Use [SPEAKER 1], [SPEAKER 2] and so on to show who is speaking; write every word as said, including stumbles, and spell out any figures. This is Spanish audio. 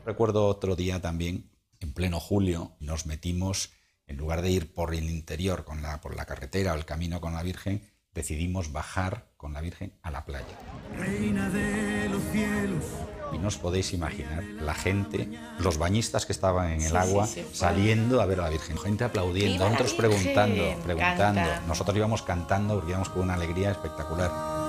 [SPEAKER 1] Recuerdo otro día también, en pleno julio, nos metimos, en lugar de ir por el interior, con la, por la carretera o el camino con la Virgen, decidimos bajar con la Virgen a la playa.
[SPEAKER 2] Reina de los cielos.
[SPEAKER 1] Y no os podéis imaginar la gente, los bañistas que estaban en el
[SPEAKER 3] Sí,
[SPEAKER 1] agua,
[SPEAKER 3] sí, sí.
[SPEAKER 1] saliendo a ver a la Virgen, gente aplaudiendo,
[SPEAKER 3] ¡Viva la
[SPEAKER 1] otros
[SPEAKER 3] Virgen!
[SPEAKER 1] preguntando, preguntando.
[SPEAKER 3] Canta.
[SPEAKER 1] Nosotros íbamos cantando porque íbamos con una alegría espectacular.